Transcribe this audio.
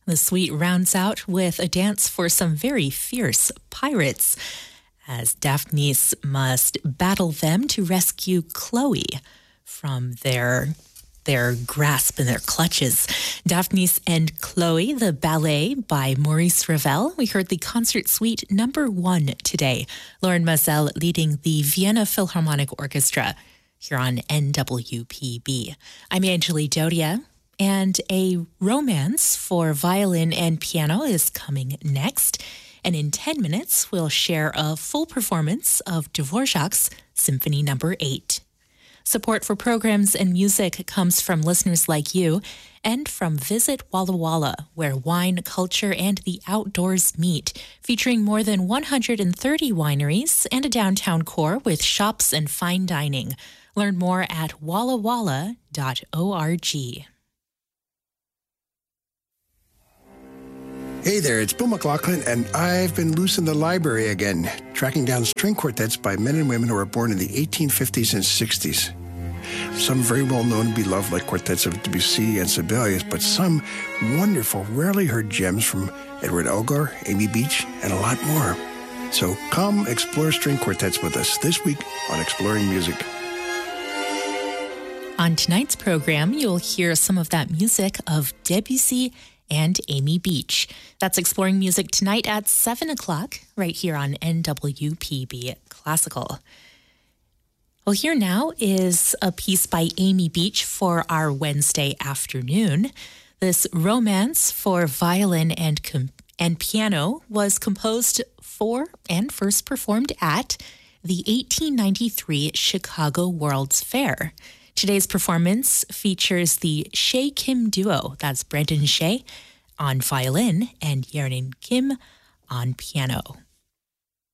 The suite rounds out with a dance for some very fierce pirates, as Daphnis must battle them to rescue Chloe from their grasp and their clutches. Daphnis and Chloe, the ballet by Maurice Ravel. We heard the concert suite number 1 today. Lauren Mazel leading the Vienna Philharmonic Orchestra here on NWPB. I'm Anjali Dodia, and a romance for violin and piano is coming next. And in 10 minutes, we'll share a full performance of Dvorak's Symphony No. 8. Support for programs and music comes from listeners like you and from Visit Walla Walla, where wine, culture, and the outdoors meet, featuring more than 130 wineries and a downtown core with shops and fine dining. Learn more at wallawalla.org. Hey there, it's Bill McLaughlin, and I've been loose in the library again, tracking down string quartets by men and women who were born in the 1850s and 60s. Some very well-known and beloved, like quartets of Debussy and Sibelius, but some wonderful, rarely heard gems from Edward Elgar, Amy Beach, and a lot more. So come explore string quartets with us this week on Exploring Music. On tonight's program, you'll hear some of that music of Debussy and Amy Beach. That's Exploring Music tonight at 7 o'clock, right here on NWPB Classical. Well, here now is a piece by Amy Beach for our Wednesday afternoon. This romance for violin and piano was composed for and first performed at the 1893 Chicago World's Fair. Today's performance features the Shea Kim duo. That's Brendan Shea on violin and Yerin Kim on piano.